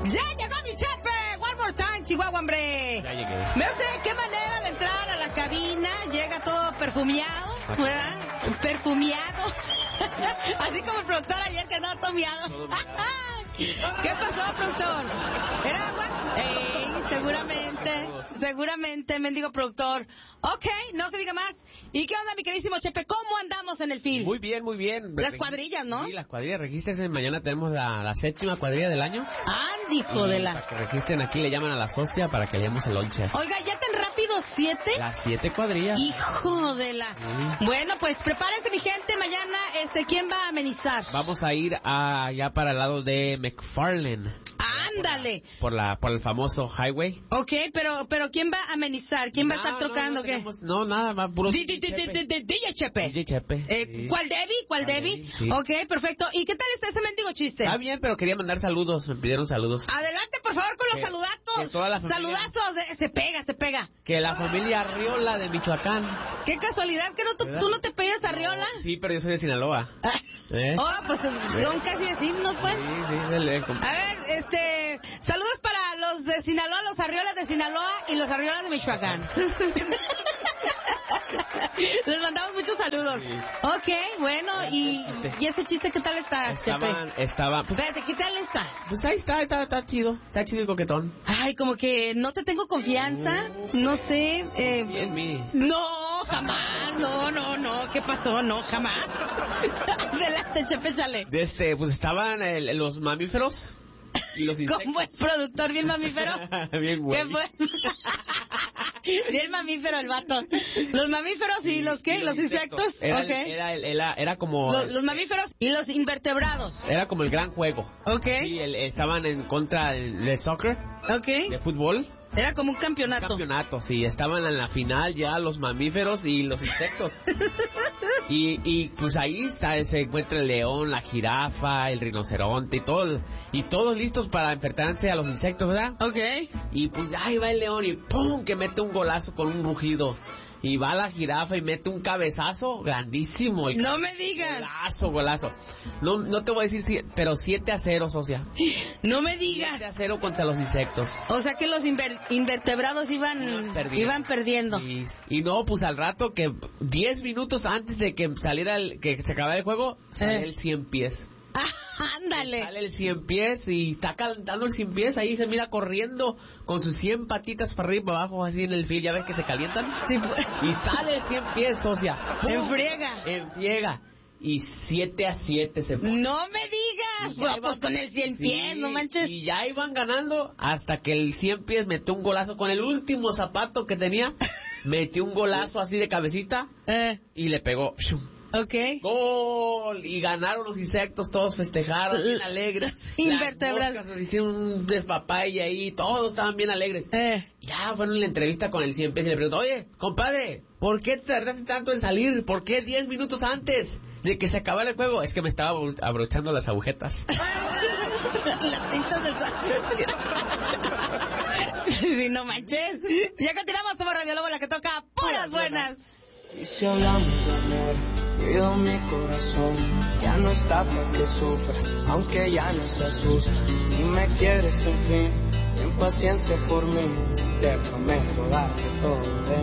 ¡Ya llegó mi Chepe! ¡One more time, Chihuahua, hombre! Ya llegué. ¿Ve usted qué manera de entrar a la cabina? Llega todo perfumiado, ¿verdad? Perfumiado. Así como el productor ayer que andaba tomeado. ¿Qué pasó, productor? ¿Era agua? Seguramente, mendigo productor. Ok, no se diga más. ¿Y qué onda, mi queridísimo Chepe? ¿Cómo andamos en el film? Muy bien, muy bien. Las cuadrillas, ¿no? Sí, las cuadrillas. Regístrense. Mañana tenemos la 7ª cuadrilla del año. ¡Ande, hijo de la! Para que registren aquí, le llaman a la socia para que leamos el lonche. Oiga, ¿ya tan rápido 7? Las 7 cuadrillas. ¡Hijo de la! Bueno, pues prepárense, mi gente. Mañana, ¿quién va a amenizar? Vamos a ir allá para el lado de McFarland. ¡Ándale! Por el famoso highway. Ok, pero ¿quién va a amenizar? ¿Quién va a estar tocando? ¿Qué? No, nada, va puro DJ Chepe. DJ Chepe. Sí. ¿Cuál Debbie? Sí. Ok, perfecto. ¿Y qué tal está ese mendigo chiste? Está bien, pero quería mandar saludos. Me pidieron saludos. Adelante, por favor, con los saludazos. Que toda la familia... Saludazos. Se pega. Que la familia Arriola de Michoacán. Qué casualidad que tú no te pegas a Arriola. Sí, pero yo soy de Sinaloa. Oh, pues son casi vecinos, pues. Sí, A ver, saludos para los de Sinaloa, los Arriolas de Sinaloa y los Arriolas de Michoacán. Les mandamos muchos saludos. Sí. Ok, bueno, y ese chiste, ¿qué tal está, Chepe? Pues, espérate, ¿qué tal está? Pues ahí está chido. Está chido y coquetón. Ay, como que no te tengo confianza. No sé. En mí. No, jamás. No. ¿Qué pasó? No, jamás. Adelante, Chepe, chale. Pues estaban los mamíferos y los insectos. ¿Cómo es productor? ¿Bien mamífero? Bien güey. ¿Qué fue? Bien mamífero el vato. Los mamíferos y los ¿qué? Los insectos. Era como... Los mamíferos y los invertebrados. Era como el gran juego. Ok. Sí, estaban en contra de soccer. Ok. De fútbol. Era como un campeonato. Sí. Estaban en la final ya los mamíferos y los insectos. y pues ahí se encuentra el león, la jirafa, el rinoceronte y todos listos para enfrentarse a los insectos, ¿verdad? Ok. Y pues ahí va el león y ¡pum! Que mete un golazo con un rugido. Y va la jirafa y mete un cabezazo grandísimo. No me digas. Golazo. No te voy a decir, pero 7-0, socia. No me digas. 7-0 contra los insectos. O sea que los invertebrados iban perdiendo. Sí. Y no, pues al rato que 10 minutos antes de que que se acabara el juego, sale el 100 pies. Ándale. Sale el 100 pies y está calentando el 100 pies. Ahí se mira corriendo con sus 100 patitas para arriba y para abajo, así en el field. ¿Ya ves que se calientan? Sí, pues. Y sale el 100 pies, socia. ¡Pum! En friega. Y 7-7 se fue. No me digas. Pues con el 100 pies, no manches. Y ya iban ganando hasta que el 100 pies metió un golazo con el último zapato que tenía. Metió un golazo así de cabecita y le pegó. Ok. ¡Gol! Y ganaron los insectos, todos festejaron, bien alegres. Invertebrados. Las moscas hicieron un despapalle ahí, todos estaban bien alegres. Ya fueron en la entrevista con el 100 pies y le preguntó, oye, compadre, ¿por qué tardaste tanto en salir? ¿Por qué 10 minutos antes de que se acabara el juego? Es que me estaba abrochando las agujetas. Las cintas del Sí, no manches. Ya continuamos, somos Radio Lobo, la que toca puras buenas. Y si hablamos de amor, cuido mi corazón, ya no está para que sufra, aunque ya no se asusta. Si me quieres en fin, ten paciencia por mí, te prometo darte todo de